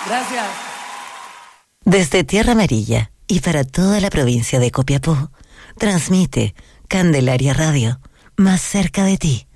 Gracias. Desde Tierra Amarilla y para toda la provincia de Copiapó, transmite Candelaria Radio, más cerca de ti.